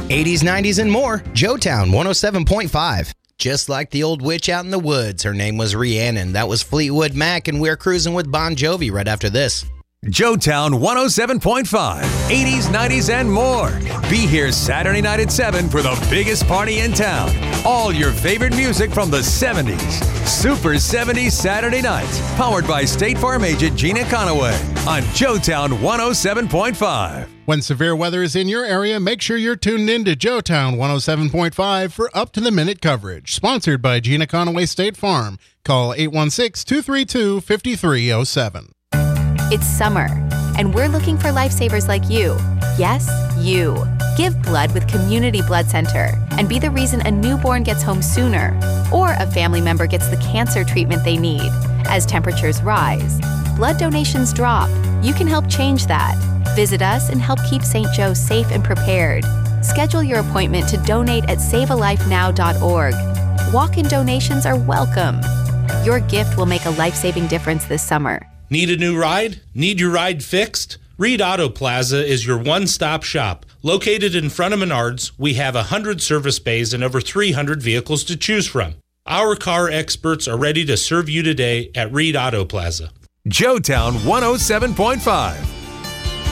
80s, 90s, and more. Joetown 107.5. Just like the old witch out in the woods, her name was Rhiannon. That was Fleetwood Mac, and we're cruising with Bon Jovi right after this. Joetown 107.5, 80s, 90s, and more. Be here Saturday night at 7 for the biggest party in town. All your favorite music from the 70s. Super 70s Saturday nights. Powered by State Farm agent Gina Conaway on Joetown 107.5. When severe weather is in your area, make sure you're tuned in to Joetown 107.5 for up-to-the-minute coverage. Sponsored by Gina Conaway State Farm. Call 816-232-5307. It's summer, and we're looking for lifesavers like you. Yes, you. Give blood with Community Blood Center and be the reason a newborn gets home sooner or a family member gets the cancer treatment they need. As temperatures rise, blood donations drop. You can help change that. Visit us and help keep St. Joe safe and prepared. Schedule your appointment to donate at savealifenow.org. Walk-in donations are welcome. Your gift will make a life-saving difference this summer. Need a new ride? Need your ride fixed? Reed Auto Plaza is your one-stop shop. Located in front of Menards, we have 100 service bays and over 300 vehicles to choose from. Our car experts are ready to serve you today at Reed Auto Plaza. Joetown 107.5.